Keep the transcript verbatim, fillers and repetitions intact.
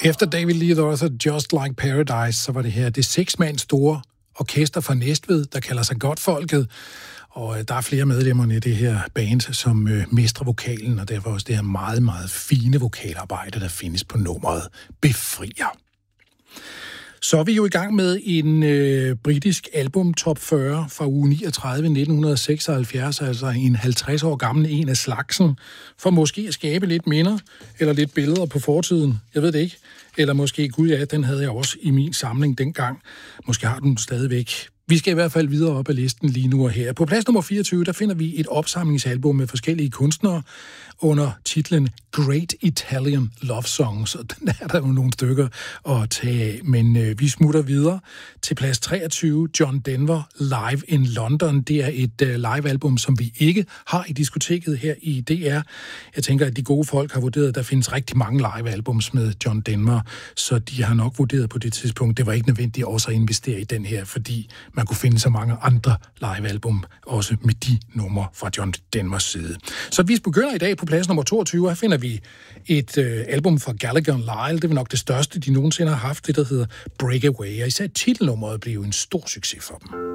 Efter David Lee Roth og Just Like Paradise, så var det her det seksmands store orkester fra Næstved, der kalder sig Godtfolket. Og øh, der er flere medlemmer i det her band, som øh, mestrer vokalen, og derfor også det her meget, meget fine vokalarbejde, der findes på nummeret Befrier. Så er vi jo i gang med en øh, britisk album top fyrre fra uge niogtredive nitten seksoghalvfjerds, altså en halvtreds år gammel en af slagsen, for måske at skabe lidt minder, eller lidt billeder på fortiden, jeg ved det ikke. Eller måske, gud ja, den havde jeg også i min samling dengang. Måske har den stadigvæk. Vi skal i hvert fald videre op ad listen lige nu og her. På plads nummer fireogtyve, der finder vi et opsamlingsalbum med forskellige kunstnere under titlen Great Italian Love Songs, og den er der jo nogle stykker at tage af. Men øh, vi smutter videre til plads treogtyve, John Denver, Live in London. Det er et øh, livealbum, som vi ikke har i diskoteket her i D R. Jeg tænker, at de gode folk har vurderet, at der findes rigtig mange livealbums med John Denver, så de har nok vurderet på det tidspunkt, det var ikke nødvendigt også at investere i den her, fordi man kunne finde så mange andre livealbum, også med de numre fra John Denvers side. Så vi begynder i dag på plads nummer toogtyve, her finder vi et øh, album fra Gallagher and Lyle. Det er nok det største, de nogensinde har haft, det der hedder Breakaway, og især titelnummeret blev en stor succes for dem.